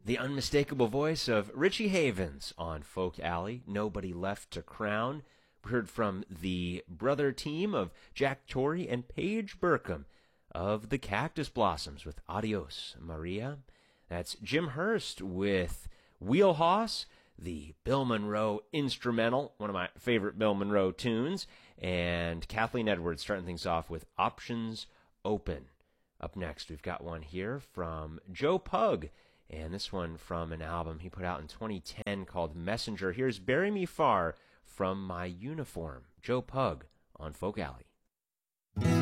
The unmistakable voice of Richie Havens on Folk Alley, Nobody Left to Crown. We heard from the brother team of Jack Torrey and Paige Burkham of the Cactus Blossoms with Adios, Maria. That's Jim Hurst with Wheelhouse, the Bill Monroe instrumental, one of my favorite Bill Monroe tunes, and Kathleen Edwards starting things off with Options Open. Up next, we've got one here from Joe Pug, and this one from an album he put out in 2010 called Messenger. Here's Bury Me Far from My Uniform. Joe Pug on Folk Alley.